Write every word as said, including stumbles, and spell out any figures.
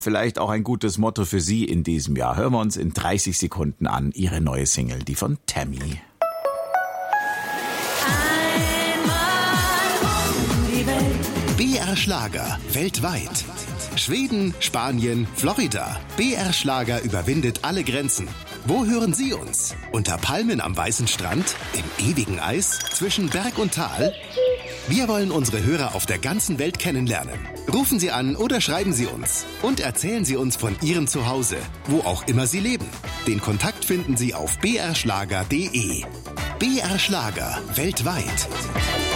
Vielleicht auch ein gutes Motto für Sie in diesem Jahr. Hören wir uns in dreißig Sekunden an. Ihre neue Single, die von Tammy. B R Schlager weltweit. Schweden, Spanien, Florida. B R Schlager überwindet alle Grenzen. Wo hören Sie uns? Unter Palmen am weißen Strand? Im ewigen Eis? Zwischen Berg und Tal? Wir wollen unsere Hörer auf der ganzen Welt kennenlernen. Rufen Sie an oder schreiben Sie uns. Und erzählen Sie uns von Ihrem Zuhause, wo auch immer Sie leben. Den Kontakt finden Sie auf b r schlager punkt d e. B R Schlager weltweit.